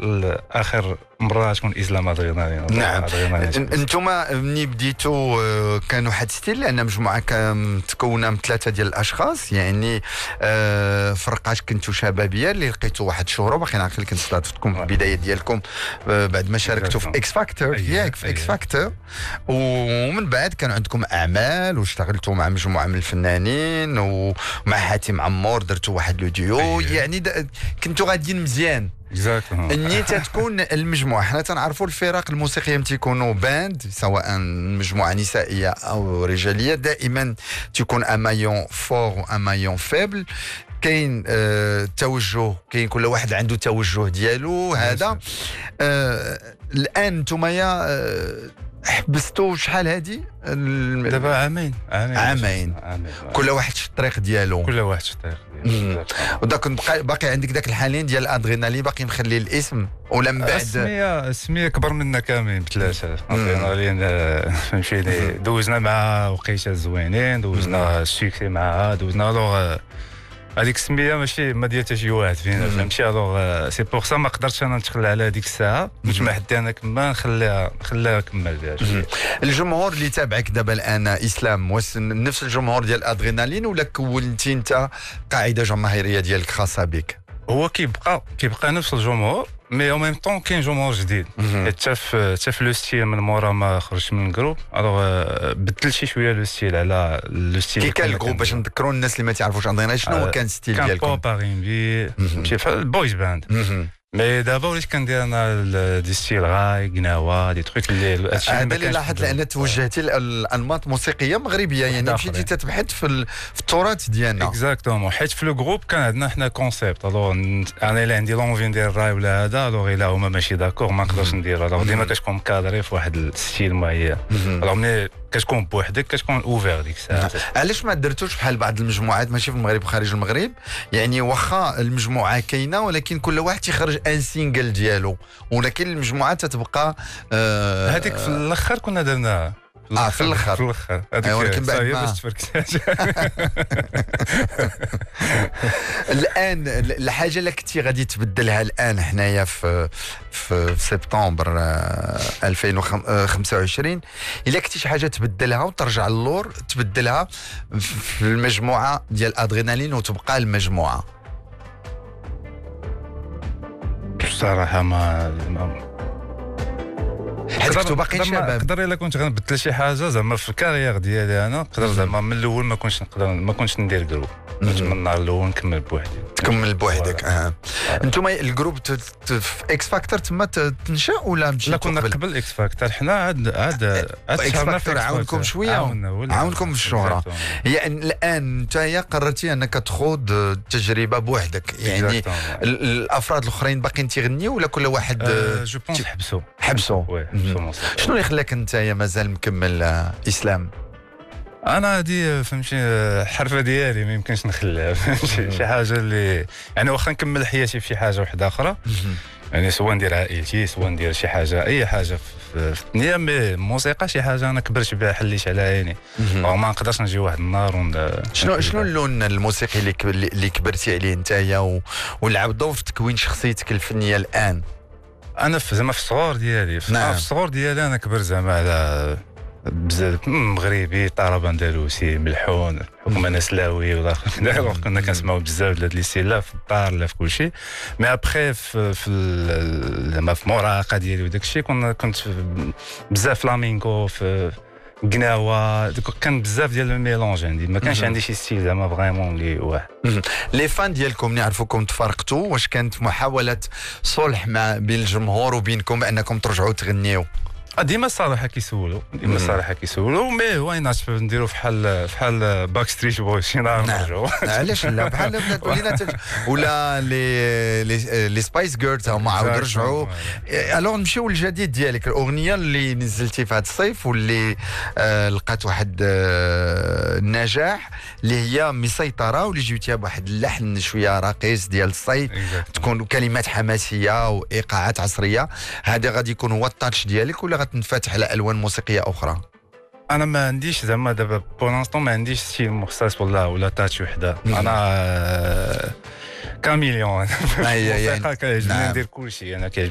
اخر مره تكون اسلام ادرينالين. نعم. انتم ملي بديتوا كان واحد ستيل، لان مجموعه متكونه من 3 ديال الاشخاص، يعني فرقات كنتوا شبابيه اللي لقيتوا واحد الشهره، باقي عاقل كنت استضفتكم في البدايه ديالكم بعد ما شاركتوا في اكس فاكتور، ياك في اكس فاكتور، ومن بعد كان عندكم اعمال واشتغلتوا مع مجموعه من الفنانين ومع حاتم عمور درتوا واحد لو ديو، يعني كنتوا غاديين مزيان. اني تكون المجموعه، حنا تنعرفوا الفرق الموسيقيه ملي تيكونوا باند سواء مجموعه نسائيه او رجاليه دائما تكون امايون فور وامايون فيبل، كاين توجه، كاين كل واحد عنده توجه ديالو. هذا الان نتوما حبستوا شحال هادي؟ دابا عامين. كل واحد في الطريق ديالو. وداك باقي عندك داك الحالين ديال الادرينالين، باقي مخلي الاسم ولا من بعد السميه كبر منا كاملين بثلاثه ادرينالين. فهمتيني، دوزنا مع وقيته زوينين، دوزنا السوكسي معها، دوزنا الوغ هذيك السميه ماشي ما ديال حتى شي واحد فينا، فهمتي؟ الوغ سي بور سا ما قدرتش انا نتخلى على هذيك الساعه، باش ما حتى انا كما نخليها كمل بها. الجمهور اللي تابعك دابا الان اسلام، واش نفس الجمهور ديال الادرينالين ولا كونتي انت قاعده جماهيريه ديالك خاصه بك؟ هو كيبقى نفس الجمهور، مي او ميم طون كاين جمهور جديد. حتى في لو ستيل من مورا ما خرجت من الجروب، الوغ بدلت شي شويه لو ستيل على لو ستيل. كي كان الجروب باش نذكروا الناس اللي ما تعرفوش عندنا شنو هو كان ستيل ديالكم؟ كان بوب ارينبي، ماشي البويز باند. مي دابا وليت كندير انا دي ستيل غاي قناوه، دي تروك اللي هذا اللي لاحظت، لان توجهتي لانماط موسيقيه مغربيه، يعني مشيتي تتبحث في التراث ديالنا. اكزاكتومون، حيت في لو جروب كان عندنا حنا كونسيبت، الوغ انا اللي عندي لونفي ندير الراي ولا هذا، الوغ الا هما ماشي داكور ما نقدرش ندير، الوغ ديما كتكون كادري في واحد الستيل معين. الوغ ملي كتكون بوحدك كتكون اوفير ديك الساعه. علاش ما درتوش بحال بعض المجموعات ماشي في المغرب وخارج المغرب، يعني واخا المجموعه كاينه ولكن كل واحد تيخرج ان سينجل ديالو، ولكن المجموعه تتبقى هذيك في الاخر كنا درناها في الاخر هذيك ولكن بعد ما باش تفركت. الان الحاجه اللي كنتي غادي تبدلها الان حنايا في سبتمبر 2025، الا كنتي شي حاجه تبدلها وترجع للور تبدلها في المجموعه ديال ادرينالين وتبقى المجموعه؟ بصراحه ما حيت كنتو باقيين شباب. نقدر الا كنت غنبدل شي حاجه زعما في الكارير ديالي انا، نقدر زعما من الاول ما كنتش ندير جروب، من النهار الاول نكمل بوحدي. تكمل بوحدك. انتم الجروب في اكس فاكتور تما تنشا ولا مشيتوا؟ لا كنا قبل اكس فاكتور، حنا عاد اكس فاكتور عاونكم شويه، عاونكم في الشهره. يعني الان انت قررتي انك تخوض تجربه بوحدك، يعني الافراد الاخرين باقيين تيغنيوا ولا كل واحد جو بونس حبسوا؟ شنو اللي خلاك انت مازال مكمل اسلام؟ انا هادي فهمتي الحرفه ديالي ما يمكنش نخليها، فهمتي شي حاجه اللي يعني واخا نكمل حياتي في شي حاجه واحده اخرى، يعني سواء ندير عائلتي سواء ندير شي حاجه اي حاجه في الدنيا، مي الموسيقى شي حاجه انا كبرت بها حليت على عيني، ما نقدرش نجي واحد النهار شنو اللون الموسيقي اللي كبرتي عليه نتايا ولعب دور في تكوين شخصيتك الفنيه الان؟ انا زعما في الصغور ديالي في الصغور ديالي انا كبرت زعما على بزاف مغربي، طرب اندلسي، ملحون، حكم انا سلاوي ولا كنا كنسمعوا بزاف د لي ستيل لا في الدار لا في كل شيء. مي ابخي زعما في المراهقه ديالي وداك الشيء كنت بزاف فلامينكو في قناوه، كان بزاف ديال الميلونج عندي، ما كانش عندي شي ستيل زعما فريمون اللي واحد. لي فان ديالكم نعرفوكم تفارقتوا، واش كانت محاوله صلح بين الجمهور وبينكم بانكم ترجعوا تغنيوا؟ ديما الصراحه كيسولوا مي واينات نديروا فحال باك ستريت بويز شي نهار نرجعوا. علاش لا بحال ولينا ولا لي سبايس جيرلز هما عاود رجعوا. الوغ نمشيو للجديد ديالك، الاغنيه اللي نزلتي في هذا الصيف واللي لقات واحد النجاح اللي هي مسيطره، واللي جبتيها بواحد اللحن شويه راقص ديال الصيف، تكون كلمات حماسيه وايقاعات عصريه. هذا غادي يكون هو التاتش ديالك ولا غتنفتح على الوان موسيقيه اخرى؟ انا ما عنديش زعما دابا بولانستون ما عنديش شي مخصص ولا تاتش وحده، انا كاميليون. الموسيقى كيعجبني ندير كلشي، انا